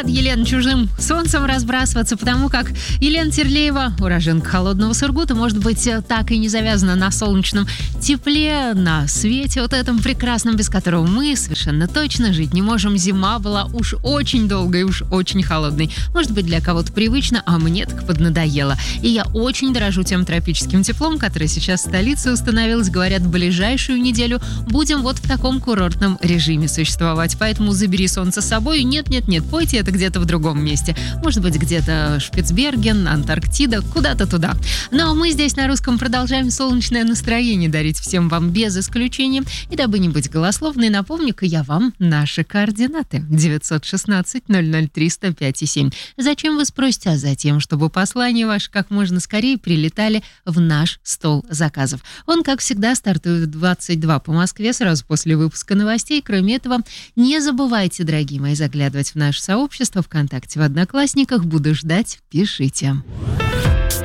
рад, Елена, чужим солнцем разбрасываться, потому как Елена Терлеева, уроженка холодного Сургута, может быть, так и не завязана на солнечном тепле, на свете вот этом прекрасном, без которого мы совершенно точно жить не можем. Зима была уж очень долгой, уж очень холодной. Может быть, для кого-то привычно, а мне так поднадоело. И я очень дорожу тем тропическим теплом, которое сейчас в столице установилось. Говорят, в ближайшую неделю будем вот в таком курортном режиме существовать. Поэтому забери солнце с собой. Нет, пойте это где-то в другом месте. Может быть, где-то Шпицберген, Антарктида, куда-то туда. Ну а мы здесь на русском продолжаем солнечное настроение дарить всем вам без исключения. И дабы не быть голословной, напомню-ка я вам наши координаты. 916-003-105-7. Зачем, вы спросите? А затем, чтобы послания ваши как можно скорее прилетали в наш стол заказов. Он, как всегда, стартует в 22 по Москве сразу после выпуска новостей. Кроме этого, не забывайте, дорогие мои, заглядывать в наше сообщество ВКонтакте, в Одноклассниках. Буду ждать, пишите.